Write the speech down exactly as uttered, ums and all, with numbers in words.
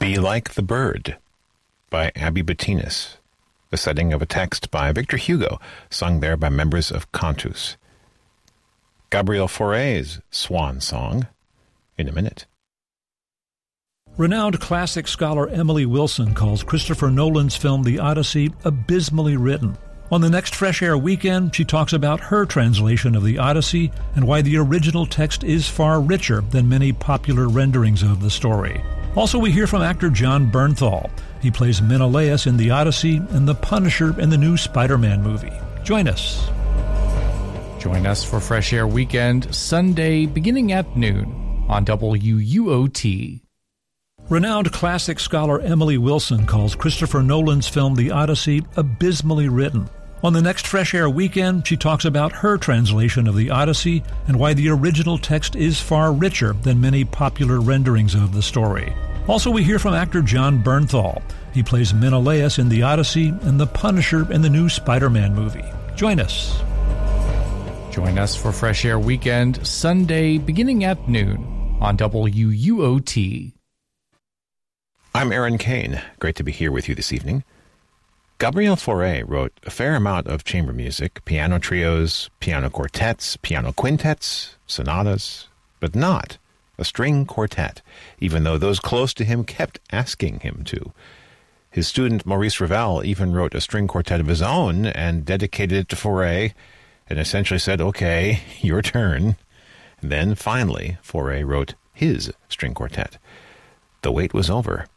Be Like the Bird by Abby Bettinas, the setting of a text by Victor Hugo, sung there by members of Cantus. Gabriel Fauré's Swan Song, in a minute. Renowned classic scholar Emily Wilson calls Christopher Nolan's film The Odyssey abysmally written. On the next Fresh Air weekend, she talks about her translation of The Odyssey and why the original text is far richer than many popular renderings of the story. Also, we hear from actor Jon Bernthal. He plays Menelaus in The Odyssey and the Punisher in the new Spider-Man movie. Join us. Join us for Fresh Air Weekend, Sunday beginning at noon on W U O T. Renowned classic scholar Emily Wilson calls Christopher Nolan's film The Odyssey abysmally written. On the next Fresh Air weekend, she talks about her translation of The Odyssey and why the original text is far richer than many popular renderings of the story. Also, we hear from actor Jon Bernthal. He plays Menelaus in The Odyssey and the Punisher in the new Spider-Man movie. Join us. Join us for Fresh Air Weekend, Sunday beginning at noon on W U O T. I'm Aaron Kane. Great to be here with you this evening. Gabriel Fauré wrote a fair amount of chamber music, piano trios, piano quartets, piano quintets, sonatas, but not a string quartet, even though those close to him kept asking him to. His student Maurice Ravel even wrote a string quartet of his own and dedicated it to Fauré and essentially said, okay, your turn. And then finally, Fauré wrote his string quartet. The wait was over.